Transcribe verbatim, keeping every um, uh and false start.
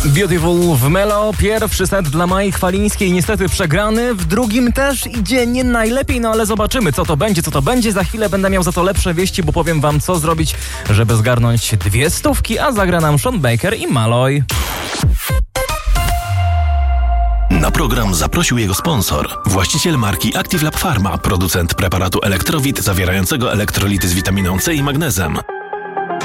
Beautiful w Melo, pierwszy set dla Mai Chwalińskiej niestety przegrany, w drugim też idzie nie najlepiej, no ale zobaczymy co to będzie, co to będzie. Za chwilę będę miał za to lepsze wieści, bo powiem wam co zrobić, żeby zgarnąć dwie stówki, a zagra nam Sean Baker i Maloj. Na program zaprosił jego sponsor, właściciel marki Active Lab Pharma, producent preparatu Elektrowit zawierającego elektrolity z witaminą C i magnezem.